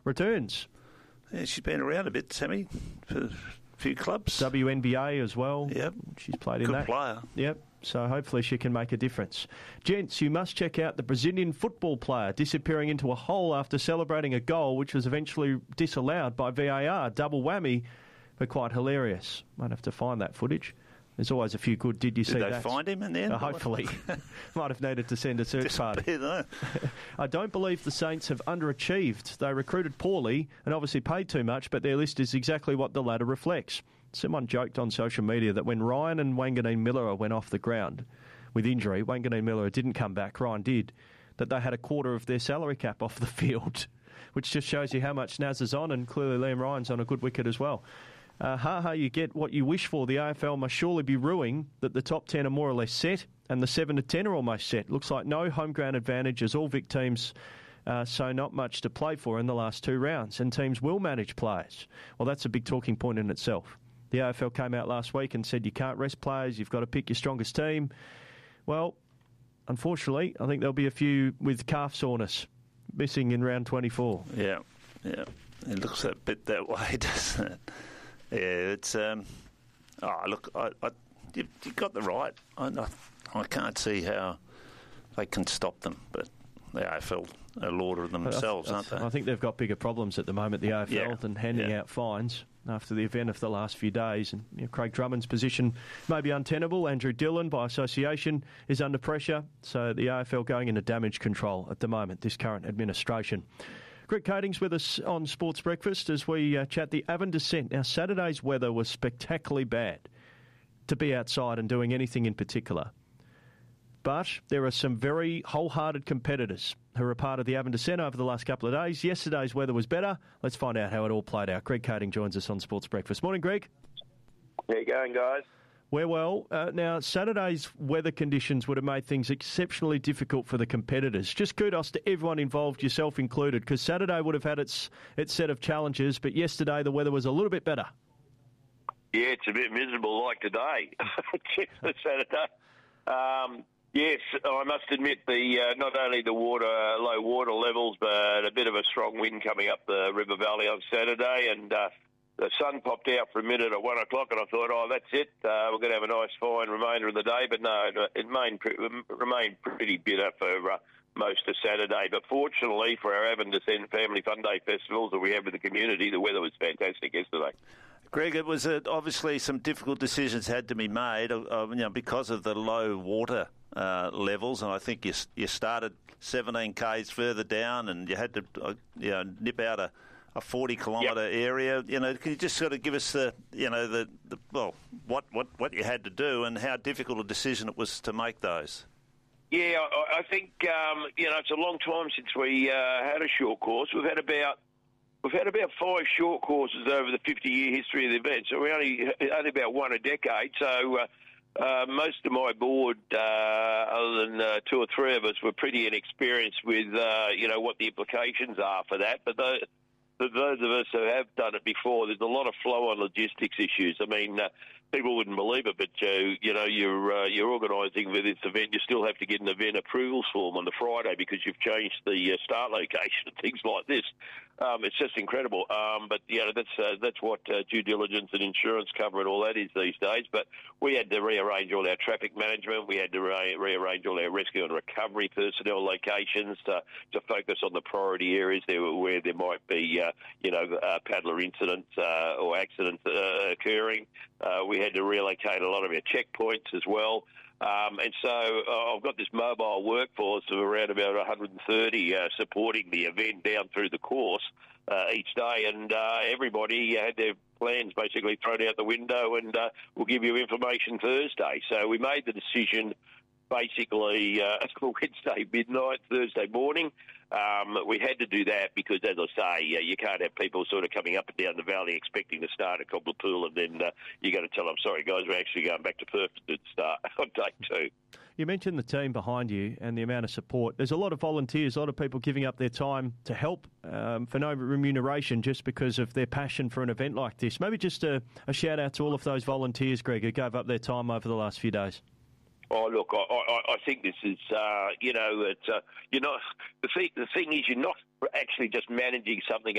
returns. Yeah, she's been around a bit, Sammy, for a few clubs. WNBA as well. Yep. She's played in that. Good player. Yep. So hopefully she can make a difference. Gents, you must check out the Brazilian football player disappearing into a hole after celebrating a goal which was eventually disallowed by VAR. Double whammy, but quite hilarious. Might have to find that footage. There's always a few good did you see that. Did they find him in the end? Hopefully. Might have needed to send a search party. I don't believe the Saints have underachieved. They recruited poorly and obviously paid too much, but their list is exactly what the latter reflects. Someone joked on social media that when Ryan and Wanganeen Miller went off the ground with injury, Wanganeen Miller didn't come back, Ryan did, that they had a quarter of their salary cap off the field, which just shows you how much Naz is on, and clearly Liam Ryan's on a good wicket as well. You get what you wish for. The AFL must surely be rueing that the top 10 are more or less set and the 7 to 10 are almost set. Looks like no home ground advantage as all Vic teams, so not much to play for in the last 2 rounds, and teams will manage players. Well, that's a big talking point in itself. The AFL came out last week and said you can't rest players, you've got to pick your strongest team. Well, unfortunately, I think there'll be a few with calf soreness missing in round 24. Yeah. It looks a bit that way, doesn't it? Yeah, it's... look, you've got the right. I can't see how they can stop them, but the AFL are lord of themselves, aren't they? I think they've got bigger problems at the moment, the AFL, than handing out fines after the event of the last few days. And Craig Drummond's position may be untenable. Andrew Dillon, by association, is under pressure. So the AFL going into damage control at the moment, this current administration. Greg Coating's with us on Sports Breakfast as we chat the Avon Descent. Now, Saturday's weather was spectacularly bad to be outside and doing anything in particular. But there are some very wholehearted competitors who are a part of the Avon Descent over the last couple of days. Yesterday's weather was better. Let's find out how it all played out. Greg Coating joins us on Sports Breakfast. Morning, Greg. How you going, guys? We're well. Now, Saturday's weather conditions would have made things exceptionally difficult for the competitors. Just kudos to everyone involved, yourself included, because Saturday would have had its set of challenges, but yesterday the weather was a little bit better. Yeah, it's a bit miserable like today, Saturday. Yes, I must admit the not only the low water levels, but a bit of a strong wind coming up the River Valley on Saturday, and the sun popped out for a minute at 1 o'clock, and I thought, that's it. We're going to have a nice, fine remainder of the day. But no, it remained pretty bitter for most of Saturday. But fortunately for our Avon Descent Family Fun Day festivals that we have with the community, the weather was fantastic yesterday. Greg, it was obviously some difficult decisions had to be made because of the low water levels, and I think you started 17 k's further down, and you had to nip out a 40-kilometre area. Can you just sort of give us what you had to do and how difficult a decision it was to make those? Yeah, I think it's a long time since we had a short course. We've had about 5 short courses over the 50-year history of the event, so we only about one a decade. So most of my board, other than 2 or 3 of us, were pretty inexperienced with what the implications are for that. But those of us who have done it before, there's a lot of flow-on logistics issues. I mean, people wouldn't believe it, but you're organising for this event. You still have to get an event approvals form on the Friday because you've changed the start location and things like this. It's just incredible. But that's what due diligence and insurance cover and all that is these days. But we had to rearrange all our traffic management. We had to rearrange all our rescue and recovery personnel locations to focus on the priority areas where there might be paddler incidents or accidents occurring. We had to relocate a lot of our checkpoints as well. And so I've got this mobile workforce of around about 130 supporting the event down through the course each day, and everybody had their plans basically thrown out the window, and we'll give you information Thursday. So we made the decision basically Wednesday midnight, Thursday morning. We had to do that because, as I say, you can't have people sort of coming up and down the valley expecting to start at Cobbleppool, and then you got to tell them, sorry guys, we're actually going back to Perth to start on day 2. You mentioned the team behind you and the amount of support. There's a lot of volunteers, a lot of people giving up their time to help for no remuneration just because of their passion for an event like this. Maybe just a shout out to all of those volunteers, Greg, who gave up their time over the last few days. Oh, look, I think this is, it's, the thing is you're not actually just managing something